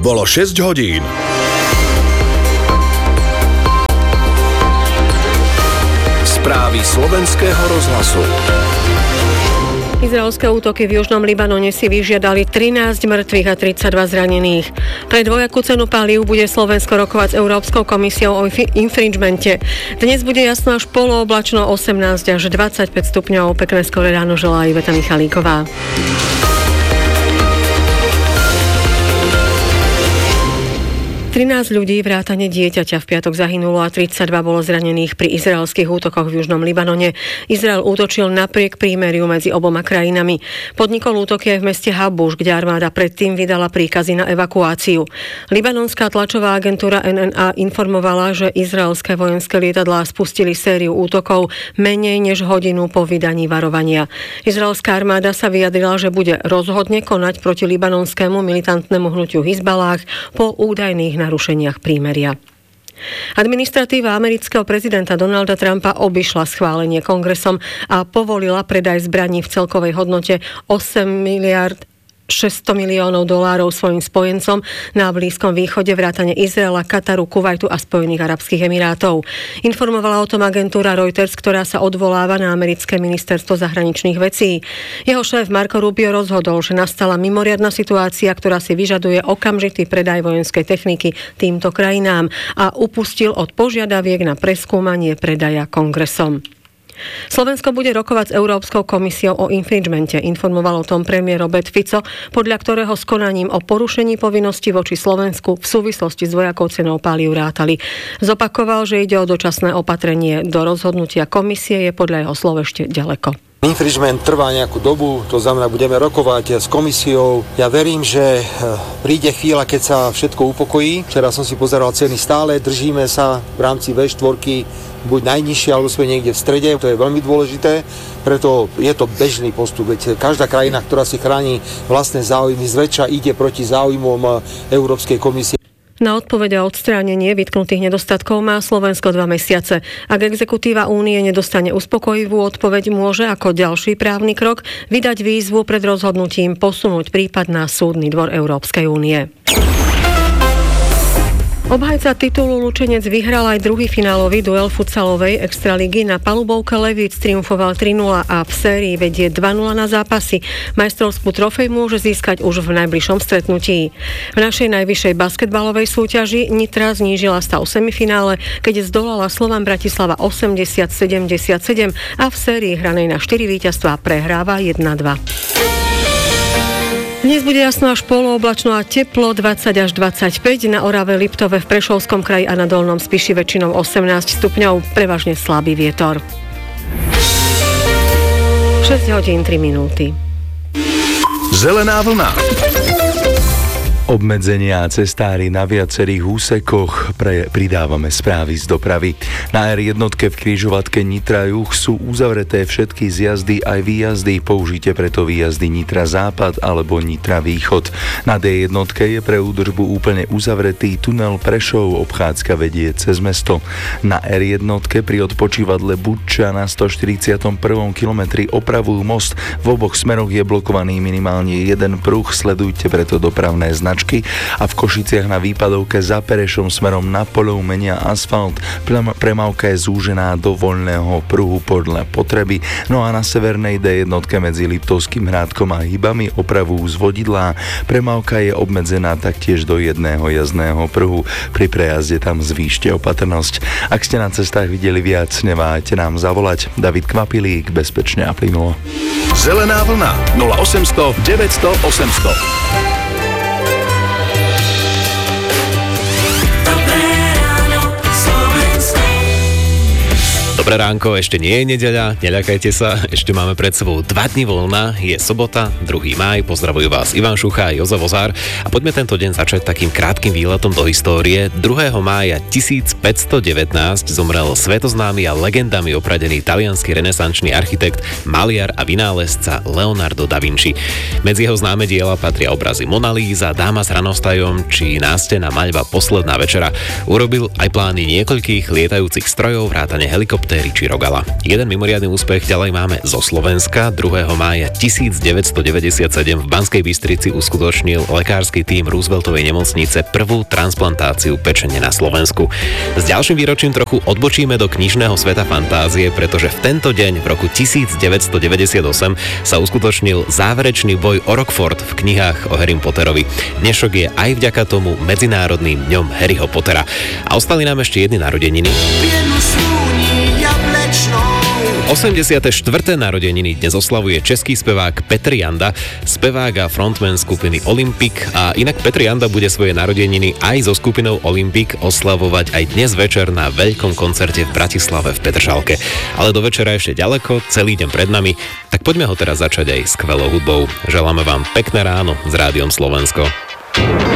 Bolo 6 hodín. Správy slovenského rozhlasu. Izraelské útoky v južnom Libanone si vyžiadali 13 mŕtvych a 32 zranených. Pre dvojakú cenu palív bude Slovensko rokovať s Európskou komisiou o infringemente. Dnes bude jasno až polooblačno 18 až 25 stupňov. Pekné skoré ráno želá Iveta Michalíková. 13 ľudí vrátane dieťaťa v piatok zahynulo a 32 bolo zranených pri izraelských útokoch v južnom Libanone. Izrael útočil napriek prímeriu medzi oboma krajinami. Podnikol útoky aj v meste Habuš, kde armáda predtým vydala príkazy na evakuáciu. Libanonská tlačová agentúra NNA informovala, že izraelské vojenské lietadlá spustili sériu útokov menej než hodinu po vydaní varovania. Izraelská armáda sa vyjadrila, že bude rozhodne konať proti libanonskému militantnému hnutiu Hizbalách po údajných narušeniach prímeria. Administratíva amerického prezidenta Donalda Trumpa obišla schválenie kongresom a povolila predaj zbraní v celkovej hodnote 8,6 miliónov dolárov svojim spojencom na Blízkom východe vrátane Izraela, Kataru, Kuvajtu a Spojených arabských emirátov. Informovala o tom agentúra Reuters, ktorá sa odvoláva na americké ministerstvo zahraničných vecí. Jeho šéf Marco Rubio rozhodol, že nastala mimoriadna situácia, ktorá si vyžaduje okamžitý predaj vojenskej techniky týmto krajinám a upustil od požiadaviek na preskúmanie predaja kongresom. Slovensko bude rokovať s Európskou komisiou o infringemente, informoval o tom premiér Robert Fico, podľa ktorého s konaním o porušení povinnosti voči Slovensku v súvislosti s dvojakou cenou palív rátali. Zopakoval, že ide o dočasné opatrenie. Do rozhodnutia komisie je podľa jeho slov ešte ďaleko. Infringement trvá nejakú dobu, to znamená, budeme rokovať s komisiou. Ja verím, že príde chvíľa, keď sa všetko upokojí. Včera som si pozeral ceny stále, držíme sa v rámci V4 buď najnižšie, alebo sme niekde v strede. To je veľmi dôležité, preto je to bežný postup. Veď každá krajina, ktorá si chráni vlastné záujmy, zväčša ide proti záujmom Európskej komisie. Na odpoveď a odstránenie vytknutých nedostatkov má Slovensko 2 mesiace. Ak exekutíva únie nedostane uspokojivú odpoveď, môže ako ďalší právny krok vydať výzvu pred rozhodnutím posunúť prípad na Súdny dvor Európskej únie. Obhajca titulu Lučenec vyhral aj druhý finálový duel futsalovej extraligy. Na palubovke Levíc triumfoval 3-0 a v sérii vedie 2-0 na zápasy. Majstrovskú trofej môže získať už v najbližšom stretnutí. V našej najvyššej basketbalovej súťaži Nitra znížila stav semifinále, keď zdolala Slovan Bratislava 80-77 a v sérii hranej na 4 víťazstvá prehráva 1-2. Dnes bude jasno až polooblačno a teplo 20 až 25, na Orave, Liptove, v Prešovskom kraji a na Dolnom Spiši väčšinou 18 stupňov, prevažne slabý vietor. 6 hodín 3 minúty. Zelená vlna. Obmedzenia a cestári na viacerých úsekoch pridávame správy z dopravy. Na R1 v križovatke Nitra-Juh sú uzavreté všetky zjazdy aj výjazdy. Použite preto výjazdy Nitra Západ alebo Nitra Východ. Na D1 je pre údržbu úplne uzavretý tunel Prešov, obchádzka vedie cez mesto. Na R1 pri odpočívadle Budča na 141. kilometri opravujú most. V oboch smeroch je blokovaný minimálne jeden pruh, sledujte preto dopravné značky. A v Košiciach na výpadovke za Perešom smerom na Poľov menia asfalt. Premávka je zúžená do voľného pruhu podľa potreby. No a na severnej D1 medzi Liptovským Hrádkom a Hybami opravujú zvodidlá. Premávka je obmedzená taktiež do jedného jazdného pruhu. Pri prejazde tam zvýšte opatrnosť. Ak ste na cestách videli viac, neváhajte nám zavolať. David Kvapilík, bezpečne a plynulo. Zelená vlna 0800 900 800. Dobré ránko, ešte nie je nedeľa, neľakajte sa, ešte máme pred sebou 2 dni voľna, je sobota, 2. máj, pozdravujú vás Ivan Šucha a Jozef Ozár a poďme tento deň začať takým krátkym výletom do histórie. 2. mája 1519 zomrel svetoznámy a legendami opradený taliansky renesančný architekt, maliar a vynálezca Leonardo da Vinci. Medzi jeho známe diela patria obrazy Mona Líza, Dáma s hranostajom či nástená maľba Posledná večera. Urobil aj plány niekoľkých lietajúcich strojov, vrátane helikoptér Richie Rogala. Jeden mimoriadny úspech ďalej máme zo Slovenska. 2. mája 1997 v Banskej Bystrici uskutočnil lekársky tím Rooseveltovej nemocnice prvú transplantáciu pečene na Slovensku. S ďalším výročím trochu odbočíme do knižného sveta fantázie, pretože v tento deň v roku 1998 sa uskutočnil záverečný boj o Rockford v knihách o Harrym Potterovi. Dnešok je aj vďaka tomu Medzinárodným dňom Harryho Pottera. A ostali nám ešte jedny narodeniny. 84. narodeniny dnes oslavuje český spevák Petr Janda, spevák a frontman skupiny Olympik, a inak Petr Janda bude svoje narodeniny aj so skupinou Olympik oslavovať aj dnes večer na veľkom koncerte v Bratislave v Petržalke. Ale do večera ešte ďaleko, celý deň pred nami, tak poďme ho teraz začať aj skvelou hudbou. Želáme vám pekné ráno s Rádiom Slovensko.